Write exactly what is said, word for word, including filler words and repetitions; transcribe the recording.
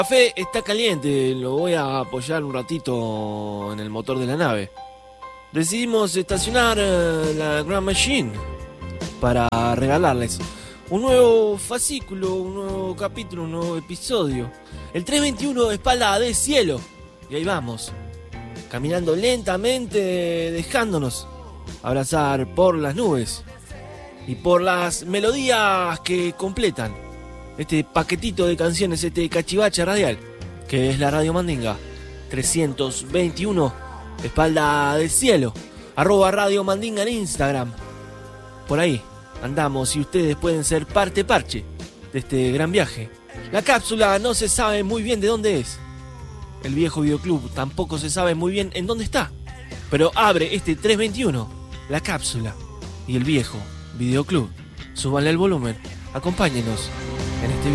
café está caliente, lo voy a apoyar un ratito en el motor de la nave. Decidimos estacionar eh, la Grand Machine para regalarles un nuevo fascículo, un nuevo capítulo, un nuevo episodio. El trescientos veintiuno, espalda de cielo. Y ahí vamos, caminando lentamente, dejándonos abrazar por las nubes y por las melodías que completan este paquetito de canciones, este cachivache radial, que es la Radio Mandinga. trescientos veintiuno, espalda de cielo, arroba Radio Mandinga en Instagram. Por ahí andamos y ustedes pueden ser parte parche de este gran viaje. La cápsula no se sabe muy bien de dónde es. El viejo videoclub tampoco se sabe muy bien en dónde está. Pero abre este trescientos veintiuno, la cápsula y el viejo videoclub. Súbanle el volumen, acompáñenos en este